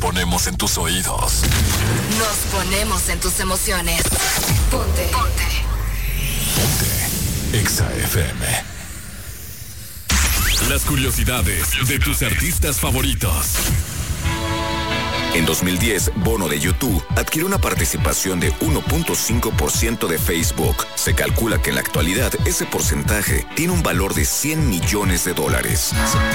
ponemos en tus oídos. Nos ponemos en tus emociones. Ponte. Exa FM. Las curiosidades de tus artistas favoritos. En 2010, Bono de YouTube adquirió una participación de 1.5% de Facebook. Se calcula que en la actualidad ese porcentaje tiene un valor de $100 millones.